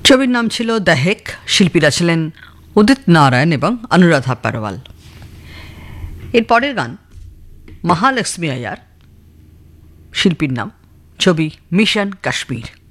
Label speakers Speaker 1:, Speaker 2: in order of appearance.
Speaker 1: ছবির নাম ছিল দ্য হেক। শিল্পীরা ছিলেন উদিত নারায়ণ এবং অনুরাধা পারওয়াল। এর পরের গান মহালক্ষ্মী আয়ার, শিল্পীর নাম, ছবি মিশন কাশ্মীর।